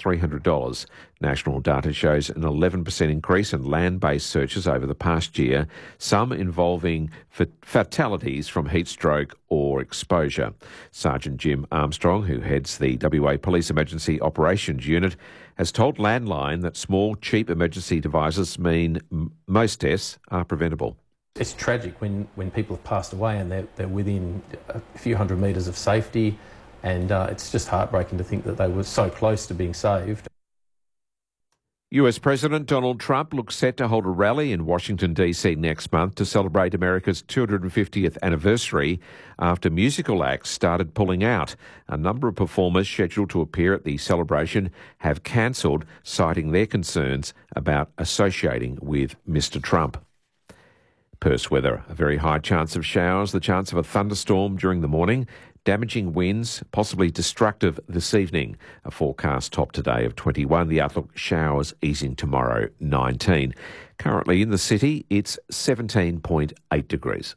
$300. National data shows an 11% increase in land-based searches over the past year, some involving fatalities from heat stroke or exposure. Sergeant Jim Armstrong, who heads the WA Police Emergency Operations Unit, has told Landline that small, cheap emergency devices mean most deaths are preventable. It's tragic when people have passed away and they're within a few hundred metres of safety, and it's just heartbreaking to think that they were so close to being saved. US President Donald Trump looks set to hold a rally in Washington, D.C. next month to celebrate America's 250th anniversary after musical acts started pulling out. A number of performers scheduled to appear at the celebration have cancelled, citing their concerns about associating with Mr. Trump. Perth weather, a very high chance of showers, the chance of a thunderstorm during the morning, damaging winds, possibly destructive this evening. A forecast top today of 21. The outlook, showers easing tomorrow, 19. Currently in the city, it's 17.8 degrees.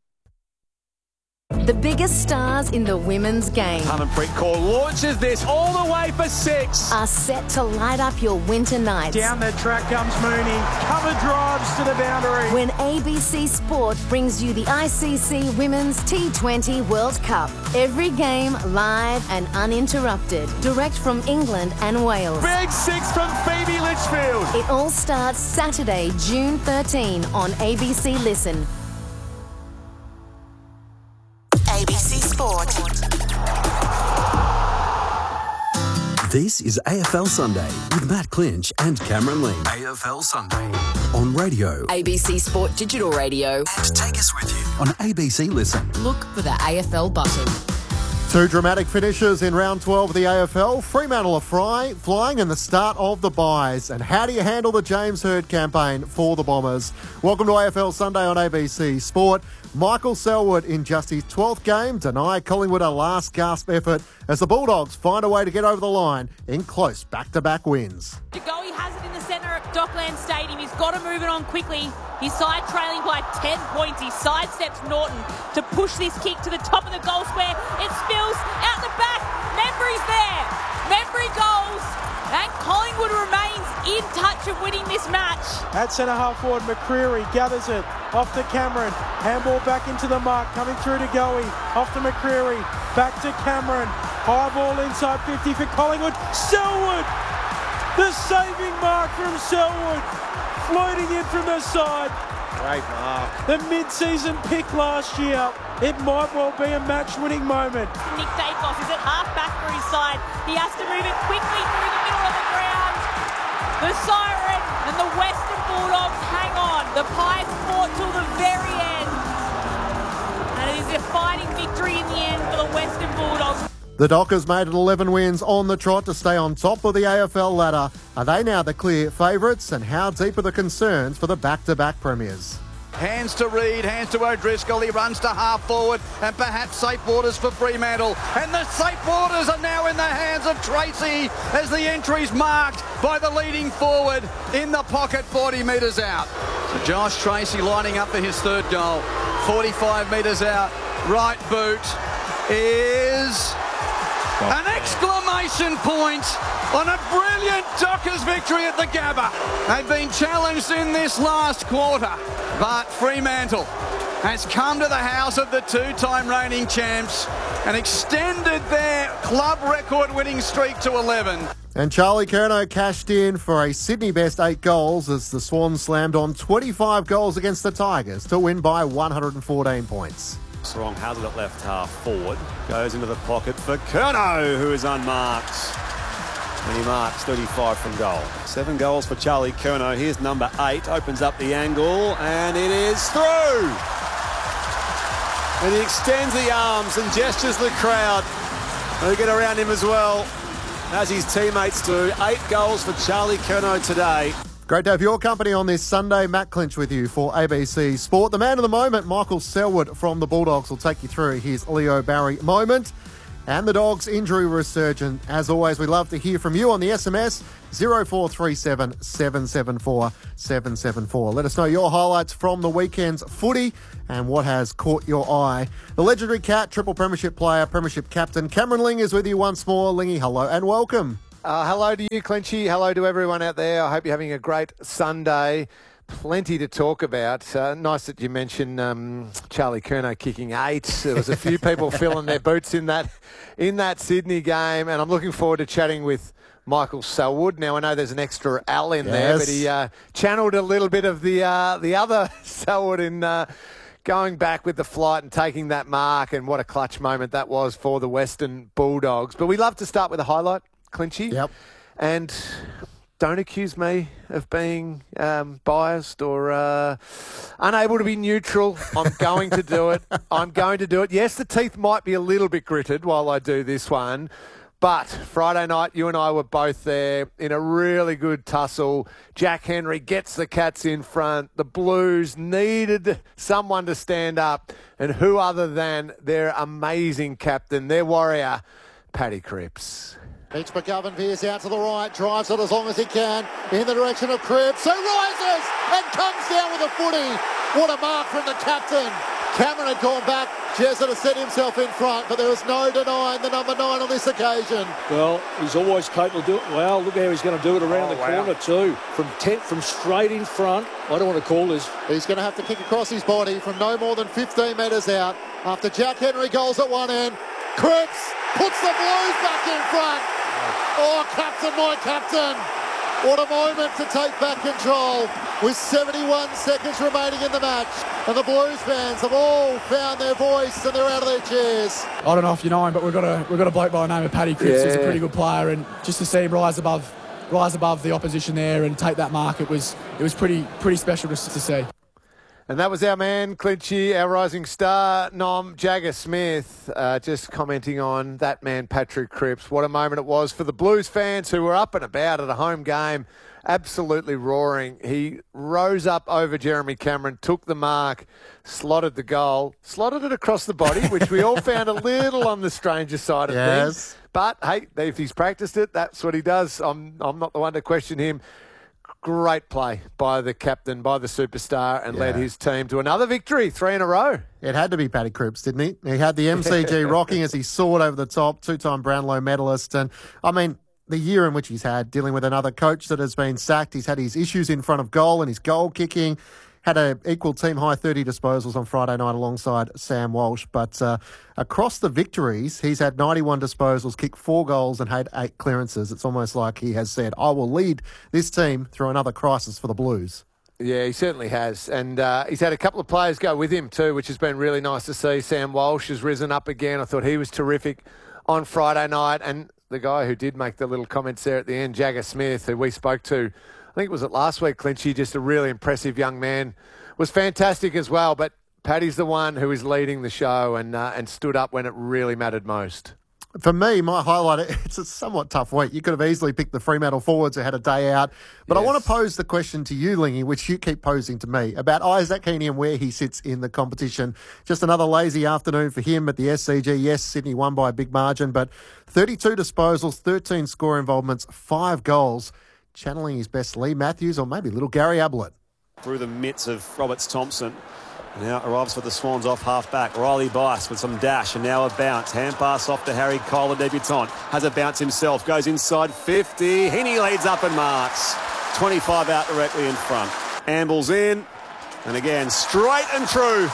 The biggest stars in the women's game Harmanpreet Kaur launches this all the way for 6. are set to light up your winter nights. Down the track comes Mooney. Cover drives to the boundary. When ABC Sport brings you the ICC Women's T20 World Cup. Every game live and uninterrupted. Direct from England and Wales. Big 6 from Phoebe Litchfield. It all starts Saturday, June 13 on ABC Listen. ABC Sport. This is AFL Sunday with Matt Clinch and Cameron Ling. AFL Sunday. On radio. ABC Sport Digital Radio. And take us with you on ABC Listen. Look for the AFL button. Two dramatic finishes in round 12 of the AFL. Fremantle are flying in the start of the buys. And how do you handle the James Hird campaign for the Bombers? Welcome to AFL Sunday on ABC Sport. Michael Selwood, in just his 12th game, denied Collingwood a last-gasp effort as the Bulldogs find a way to get over the line in close back-to-back wins. He has it in the centre at Dockland Stadium. He's got to move it on quickly. His side trailing by 10 points. He sidesteps Norton to push this kick to the top of the goal square. It spills out the back. Membry's there. Membry goals. And Collingwood remains in touch of winning this match. At centre-half forward, McCreery gathers it. Off to Cameron. Handball back into the mark. Coming through to Goey. Off to McCreery. Back to Cameron. High ball inside 50 for Collingwood. Selwood! The saving mark from Selwood. Floating in from the side. Great mark. The mid-season pick last year. It might well be a match-winning moment. Nick Dacos is at half-back for his side. He has to move it quickly through the middle of the ground. The Siren and the Western Bulldogs hang on. The Pies fought till the very end. And it is a fighting victory in the end for the Western Bulldogs. The Dockers made it 11 wins on the trot to stay on top of the AFL ladder. Are they now the clear favourites? And how deep are the concerns for the back-to-back premiers? Hands to Reid, hands to O'Driscoll. He runs to half forward and perhaps safe waters for Fremantle. And the safe waters are now in the hands of Tracy as the entry's marked by the leading forward in the pocket 40 metres out. So Josh Tracy lining up for his third goal. 45 metres out. Right boot is an exclamation point on a brilliant Dockers victory at the Gabba. They've been challenged in this last quarter, but Fremantle has come to the house of the two-time reigning champs and extended their club record winning streak to 11. And Charlie Curnow cashed in for a Sydney best 8 goals as the Swans slammed on 25 goals against the Tigers to win by 114 points. Strong has it at left half forward. Goes into the pocket for Curnow, who is unmarked. And he marks 35 from goal. 7 goals for Charlie Curnow. Here's number 8. Opens up the angle, and it is through. And he extends the arms and gestures the crowd. They get around him as well, as his teammates do. 8 goals for Charlie Curnow today. Great to have your company on this Sunday. Matt Clinch with you for ABC Sport. The man of the moment, Michael Selwood from the Bulldogs, will take you through his Leo Barry moment. And the Dogs' injury resurgent. As always, we love to hear from you on the SMS 0437 774 774. Let us know your highlights from the weekend's footy and what has caught your eye. The legendary Cat, triple premiership player, premiership captain, Cameron Ling is with you once more. Lingy, hello and welcome. Hello to you, Clinchy. Hello to everyone out there. I hope you're having a great Sunday. Plenty to talk about. Nice that you mentioned Charlie Curnow kicking 8. There was a few people filling their boots in that Sydney game, and I'm looking forward to chatting with Michael Selwood. Now, I know there's an extra Al in there, but he channeled a little bit of the other Selwood in going back with the flight and taking that mark, and what a clutch moment that was for the Western Bulldogs. But we love to start with a highlight, Clinchy. Yep. And don't accuse me of being biased or unable to be neutral. I'm going to do it. I'm going to do it. Yes, the teeth might be a little bit gritted while I do this one. But Friday night, you and I were both there in a really good tussle. Jack Henry gets the Cats in front. The Blues needed someone to stand up. And who other than their amazing captain, their warrior, Paddy Cripps. Mitch McGovern veers out to the right, drives it as long as he can in the direction of Cripps, who rises and comes down with a footy. What a mark from the captain. Cameron had gone back. Jezzett has set himself in front, but there was no denying the number 9 on this occasion. Well, he's always capable of doing it. Well, look how he's going to do it around the corner too. From straight in front. I don't want to call this. He's going to have to kick across his body from no more than 15 metres out after Jack Henry goals at one end. Cripps puts the Blues back in front. Oh, captain, my captain. What a moment to take back control with 71 seconds remaining in the match. And the Blues fans have all found their voice and they're out of their chairs. I don't know if you know him, but we've got a bloke by the name of Paddy Cripps. He's a pretty good player, and just to see him rise above the opposition there and take that mark, it was pretty special to see. And that was our man, Clinchy, our rising star, Nom Jagger Smith, just commenting on that man, Patrick Cripps. What a moment it was for the Blues fans who were up and about at a home game, absolutely roaring. He rose up over Jeremy Cameron, took the mark, slotted the goal, slotted it across the body, which we all found a little on the stranger side of things. But, hey, if he's practiced it, that's what he does. I'm not the one to question him. Great play by the captain, by the superstar, and led his team to another victory, 3 in a row. It had to be Paddy Cripps, didn't he? He had the MCG rocking as he soared over the top, 2-time Brownlow medalist. And, I mean, the year in which he's had, dealing with another coach that has been sacked, he's had his issues in front of goal and his goal kicking. Had an equal team-high 30 disposals on Friday night alongside Sam Walsh. But across the victories, he's had 91 disposals, kicked 4 goals and had 8 clearances. It's almost like he has said, I will lead this team through another crisis for the Blues. Yeah, he certainly has. And he's had a couple of players go with him too, which has been really nice to see. Sam Walsh has risen up again. I thought he was terrific on Friday night. And the guy who did make the little comments there at the end, Jagger Smith, who we spoke to, I think it was last week, Clinchy, just a really impressive young man, was fantastic as well. But Paddy's the one who is leading the show and stood up when it really mattered most. For me, my highlight, it's a somewhat tough week. You could have easily picked the Fremantle forwards who had a day out. But I want to pose the question to you, Lingy, which you keep posing to me, about Isaac Heaney and where he sits in the competition. Just another lazy afternoon for him at the SCG. Yes, Sydney won by a big margin, but 32 disposals, 13 score involvements, 5 goals. Channeling his best Lee Matthews or maybe little Gary Ablett. Through the mitts of Roberts Thompson. Now arrives for the Swans off half-back. Riley Bice with some dash and now a bounce. Hand pass off to Harry Cole, the debutant. Has a bounce himself. Goes inside 50. Heaney leads up and marks. 25 out directly in front. Ambles in. And again, straight and true.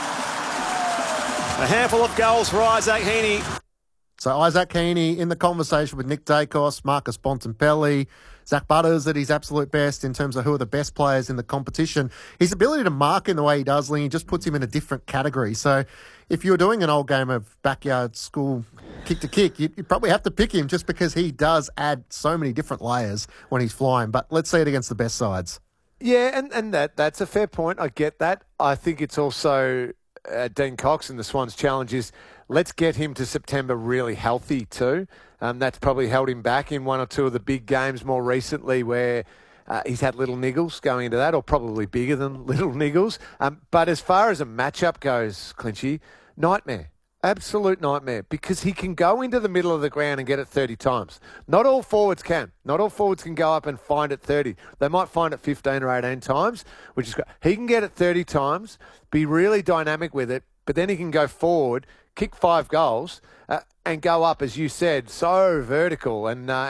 A handful of goals for Isaac Heaney. So Isaac Heaney in the conversation with Nick Dacos, Marcus Bontempelli, Zach Butters at his absolute best in terms of who are the best players in the competition. His ability to mark in the way he does, Lingy, just puts him in a different category. So if you're doing an old game of backyard school kick to kick, you probably have to pick him just because he does add so many different layers when he's flying. But let's see it against the best sides. Yeah, and that's a fair point. I get that. I think it's also Dean Cox and the Swans' challenge is let's get him to September really healthy too. That's probably held him back in one or two of the big games more recently where he's had little niggles going into that, or probably bigger than little niggles. But as far as a matchup goes, Clinchy, nightmare. Absolute nightmare, because he can go into the middle of the ground and get it 30 times. Not all forwards can. Not all forwards can go up and find it 30. They might find it 15 or 18 times, which is great. He can get it 30 times, be really dynamic with it, but then he can go forward, kick 5 goals, and go up, as you said, so vertical and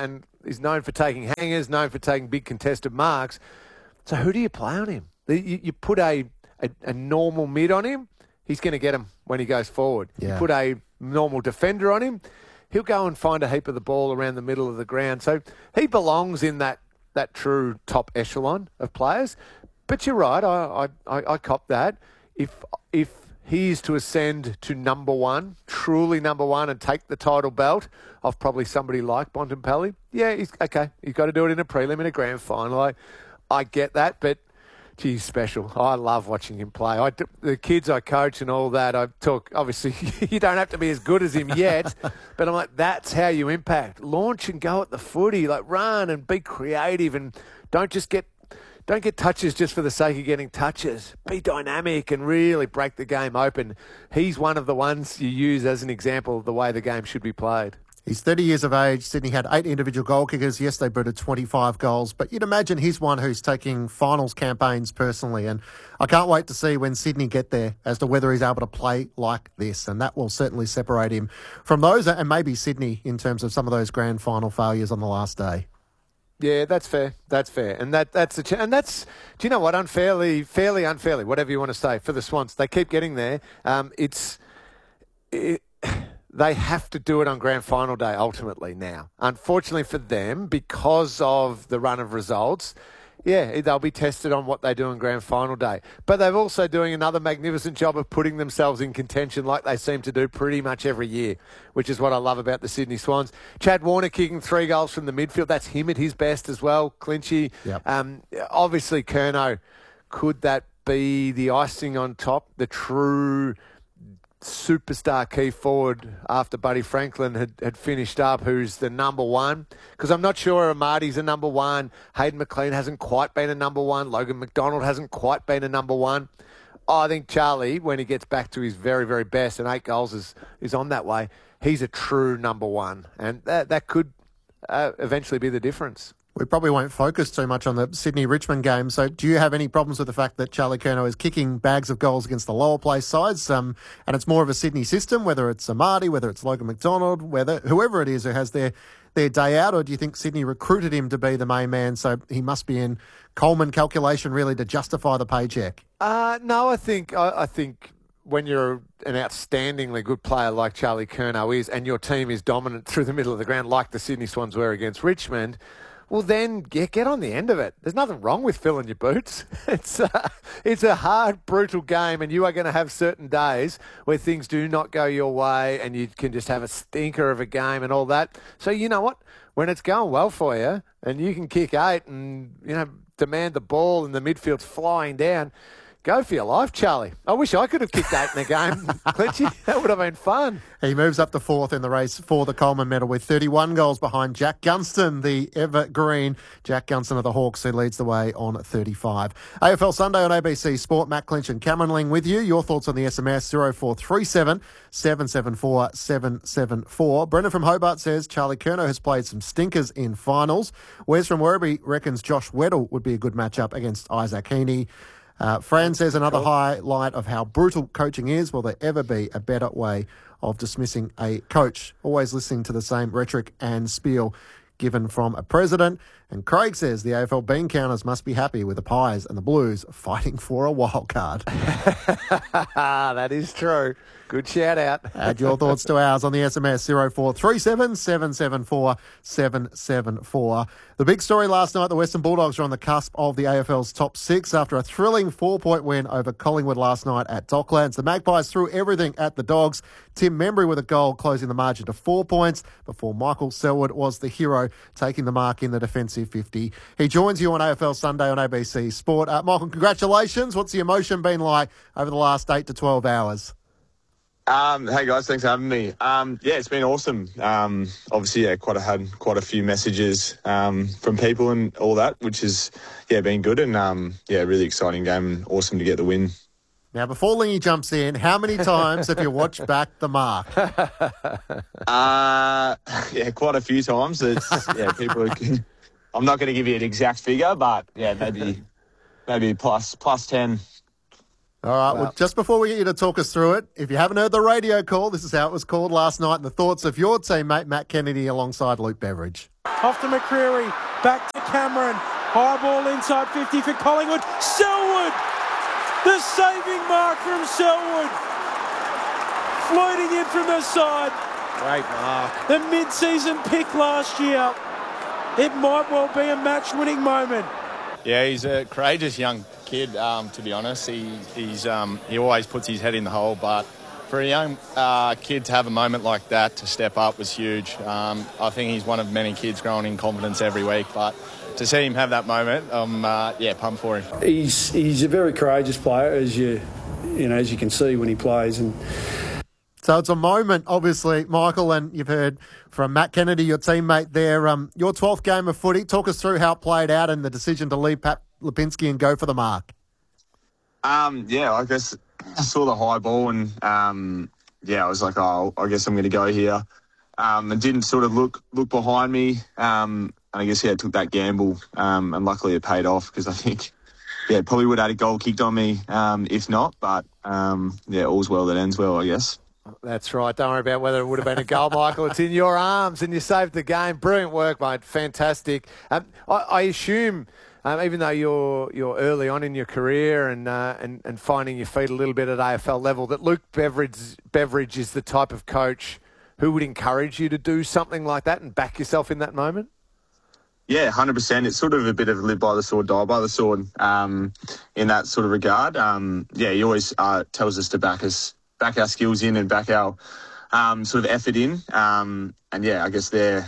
He's known for taking hangers, known for taking big contested marks. So who do you play on him? You put a normal mid on him, he's going to get him when he goes forward. Yeah. You put a normal defender on him, he'll go and find a heap of the ball around the middle of the ground. So he belongs in that true top echelon of players. But you're right, I cop that. If he is to ascend to number one, truly number one, and take the title belt of probably somebody like Bontempelli, yeah, he's got to do it in a prelim, in a grand final. I get that, but geez, special. I love watching him play. The kids I coach and all that, I talk, obviously, you don't have to be as good as him yet, but I'm like, that's how you impact. Launch and go at the footy, like run and be creative, and don't get touches just for the sake of getting touches. Be dynamic and really break the game open. He's one of the ones you use as an example of the way the game should be played. He's 30 years of age. Sydney had 8 individual goal kickers. Yes, they booted 25 goals, but you'd imagine he's one who's taking finals campaigns personally, and I can't wait to see when Sydney get there as to whether he's able to play like this, and that will certainly separate him from those, and maybe Sydney in terms of some of those grand final failures on the last day. Yeah, that's fair. That's fair. And that's do you know what? Fairly unfairly, whatever you want to say, for the Swans. They keep getting there. They have to do it on grand final day ultimately now. Unfortunately for them, because of the run of results, yeah, they'll be tested on what they do on grand final day. But they're also doing another magnificent job of putting themselves in contention like they seem to do pretty much every year, which is what I love about the Sydney Swans. Chad Warner kicking 3 goals from the midfield. That's him at his best as well. Clinchy. Yep. Obviously, Curnow, could that be the icing on top? The true superstar key forward after Buddy Franklin had finished up, who's the number one? Because I'm not sure Amadi's a number one. Hayden McLean hasn't quite been a number one. Logan McDonald hasn't quite been a number one. I think Charlie, when he gets back to his very, very best, and 8 goals is on that way, he's a true number one. And that could eventually be the difference. We probably won't focus too much on the Sydney-Richmond game. So do you have any problems with the fact that Charlie Curnow is kicking bags of goals against the lower place sides? And it's more of a Sydney system, whether it's Amadi, whether it's Logan McDonald, whoever it is who has their day out, or do you think Sydney recruited him to be the main man, so he must be in Coleman calculation really to justify the paycheck? No, I think when you're an outstandingly good player like Charlie Curnow is, and your team is dominant through the middle of the ground like the Sydney Swans were against Richmond, well, then get on the end of it. There's nothing wrong with filling your boots. It's a hard, brutal game, and you are going to have certain days where things do not go your way and you can just have a stinker of a game and all that. So you know what? When it's going well for you and you can kick 8 and, demand the ball and the midfield's flying down, go for your life, Charlie. I wish I could have kicked 8 in a game, Clinchy. That would have been fun. He moves up to 4th in the race for the Coleman medal with 31 goals behind Jack Gunston, the evergreen Jack Gunston of the Hawks, who leads the way on 35. AFL Sunday on ABC Sport. Matt Clinch and Cameron Ling with you. Your thoughts on the SMS 0437 774 774. Brendan from Hobart says Charlie Curnow has played some stinkers in finals. Wes from Werribee reckons Josh Weddle would be a good matchup against Isaac Heaney. Fran says another highlight of how brutal coaching is. Will there ever be a better way of dismissing a coach? Always listening to the same rhetoric and spiel given from a president. And Craig says the AFL bean counters must be happy with the Pies and the Blues fighting for a wild card. That is true. Good shout out. Add your thoughts to ours on the SMS 0437 774 774. The big story last night, the Western Bulldogs are on the cusp of the AFL's top 6 after a thrilling 4-point win over Collingwood last night at Docklands. The Magpies threw everything at the Dogs. Tim Membry with a goal closing the margin to 4 points before Michael Selwood was the hero, taking the mark in the defensive 50. He joins you on AFL Sunday on ABC Sport. Michael, congratulations. What's the emotion been like over the last 8 to 12 hours? Hey guys, thanks for having me. It's been awesome. Obviously, had quite a few messages from people and all that, which has been good, and really exciting game and awesome to get the win. Now, before Lingy jumps in, how many times have you watched back the mark? Quite a few times. People. I'm not going to give you an exact figure, but maybe plus 10. All right, well, just before we get you to talk us through it, if you haven't heard the radio call, this is how it was called last night, and the thoughts of your teammate Matt Kennedy alongside Luke Beveridge. Off to McCreery, back to Cameron. High ball inside 50 for Collingwood. Selwood! The saving mark from Selwood. Floating in from the side. Great mark. The mid-season pick last year. It might well be a match-winning moment. Yeah, he's a courageous young kid, to be honest. He always puts his head in the hole, but for a young kid to have a moment like that, to step up, was huge. I think he's one of many kids growing in confidence every week, but to see him have that moment, pumped for him. He's a very courageous player, as you can see when he plays. And so it's a moment, obviously, Michael, and you've heard from Matt Kennedy, your teammate there. Your 12th game of footy. Talk us through how it played out and the decision to leave Pat Lipinski and go for the mark. I guess I saw the high ball and, I was like, I guess I'm going to go here. And didn't sort of look behind me. And I guess, took that gamble. And luckily it paid off because I think, probably would have had a goal kicked on me if not. But, all's well that ends well, I guess. That's right. Don't worry about whether it would have been a goal, Michael. It's in your arms and you saved the game. Brilliant work, mate. Fantastic. I assume, even though you're early on in your career and finding your feet a little bit at AFL level, that Luke Beveridge is the type of coach who would encourage you to do something like that and back yourself in that moment? Yeah, 100%. It's sort of a bit of live by the sword, die by the sword in that sort of regard. He always tells us to back our skills in and back our sort of effort in. I guess there,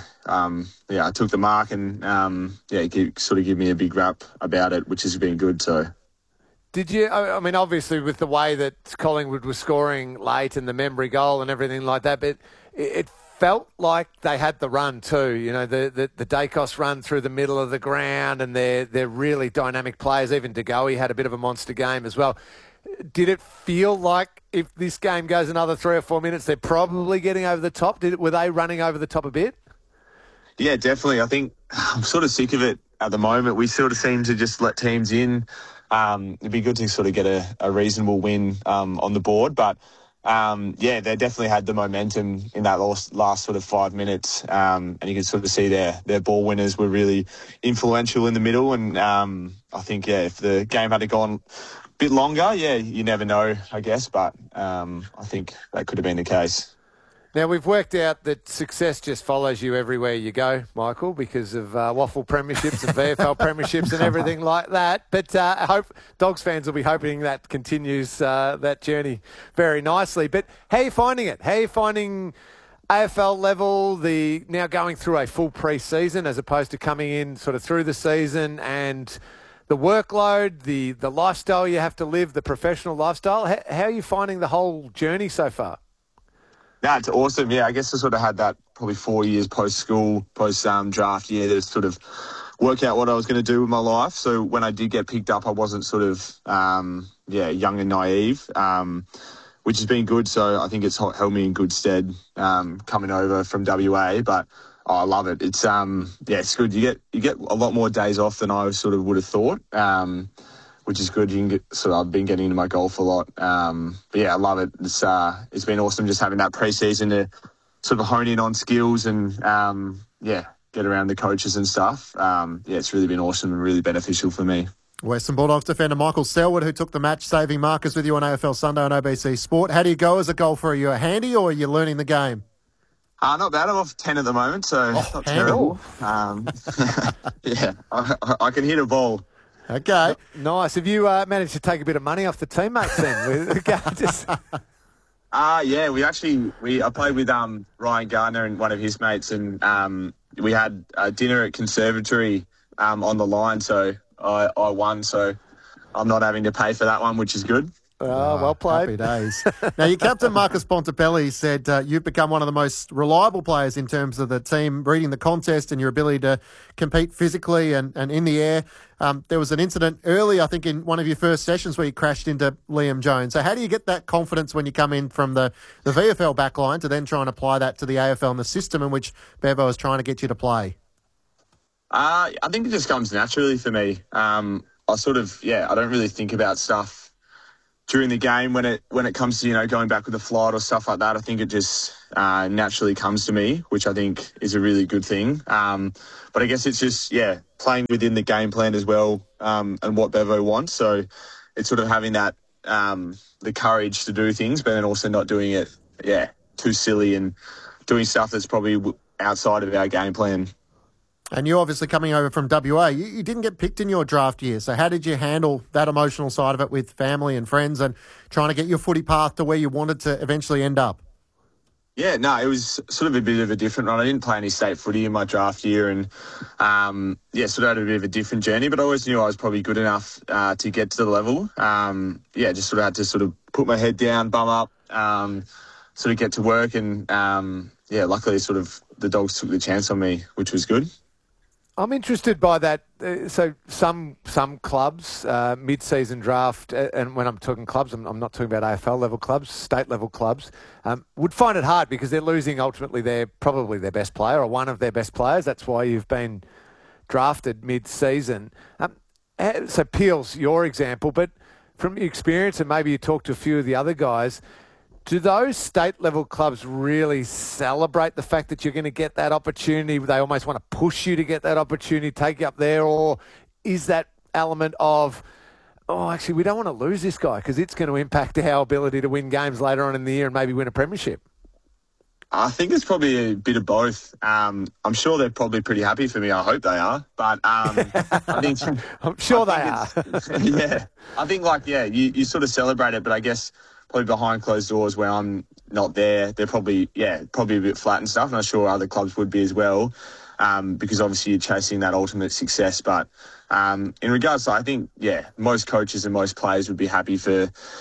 I took the mark and, sort of give me a big rap about it, which has been good. So, did you, obviously with the way that Collingwood was scoring late and the Membry goal and everything like that, but it felt like they had the run too. The Dacos run through the middle of the ground, and they're really dynamic players. Even De Goey had a bit of a monster game as well. Did it feel like if this game goes another 3 or 4 minutes, they're probably getting over the top? Were they running over the top a bit? Yeah, definitely. I think I'm sort of sick of it at the moment. We sort of seem to just let teams in. It'd be good to sort of get a reasonable win on the board. But, they definitely had the momentum in that last sort of 5 minutes. And you can sort of see their ball winners were really influential in the middle. And I think, if the game had gone bit longer, you never know, I guess, but I think that could have been the case. Now, we've worked out that success just follows you everywhere you go, Michael, because of Waffle Premierships and VFL Premierships and everything like that. But I hope Dogs fans will be hoping that continues that journey very nicely. But how are you finding it? How are you finding AFL level, now going through a full pre-season as opposed to coming in sort of through the season, and the workload, the lifestyle you have to live, the professional lifestyle? How are you finding the whole journey so far? Yeah, it's awesome. Yeah, I guess I sort of had that probably 4 years post-school, post-draft year to sort of work out what I was going to do with my life. So when I did get picked up, I wasn't sort of, young and naive, which has been good. So I think it's held me in good stead coming over from WA. But I love it. It's it's good. You get a lot more days off than I sort of would have thought, which is good. I've been getting into my golf a lot. I love it. It's been awesome just having that pre-season to sort of hone in on skills and get around the coaches and stuff. It's really been awesome and really beneficial for me. Western Bulldogs defender Michael Selwood, who took the match-saving markers with you on AFL Sunday on ABC Sport. How do you go as a golfer? Are you a handy or are you learning the game? Not bad. I'm off 10 at the moment, so not terrible. I can hit a ball. Okay. Nice. Have you managed to take a bit of money off the teammates then? I played with Ryan Gardner and one of his mates, and we had dinner at Conservatory on the line, so I won, so I'm not having to pay for that one, which is good. Well played. Happy days. Now, your captain, Marcus Bontempelli, said you've become one of the most reliable players in terms of the team, reading the contest and your ability to compete physically and in the air. There was an incident early, I think, in one of your first sessions where you crashed into Liam Jones. So how do you get that confidence when you come in from the VFL backline to then try and apply that to the AFL and the system in which Bevo is trying to get you to play? I think it just comes naturally for me. I don't really think about stuff during the game when it comes to going back with a flight or stuff like that, I think it just naturally comes to me, which I think is a really good thing. But I guess it's just playing within the game plan as well, and what Bevo wants. So it's sort of having that the courage to do things, but then also not doing it too silly and doing stuff that's probably outside of our game plan. And you obviously coming over from WA, you didn't get picked in your draft year. So how did you handle that emotional side of it with family and friends and trying to get your footy path to where you wanted to eventually end up? Yeah, no, it was sort of a bit of a different run. I didn't play any state footy in my draft year and, sort of had a bit of a different journey, but I always knew I was probably good enough to get to the level. Just sort of had to sort of put my head down, bum up, sort of get to work and, luckily sort of the Dogs took the chance on me, which was good. I'm interested by that. So some clubs, mid-season draft, and when I'm talking clubs, I'm not talking about AFL level clubs, state level clubs, would find it hard because they're losing ultimately probably their best player or one of their best players. That's why you've been drafted mid-season. So Peel's your example, but from your experience, and maybe you talk to a few of the other guys, do those state-level clubs really celebrate the fact that you're going to get that opportunity? They almost want to push you to get that opportunity, take you up there, or is that element of, actually, we don't want to lose this guy because it's going to impact our ability to win games later on in the year and maybe win a premiership? I think it's probably a bit of both. I'm sure they're probably pretty happy for me. I hope they are. But I think... I'm sure they are. Yeah. I think, you sort of celebrate it, but I guess... probably behind closed doors where I'm not there, they're probably a bit flat and stuff, and I'm sure other clubs would be as well, because obviously you're chasing that ultimate success. But in regards to, I think, most coaches and most players would be happy for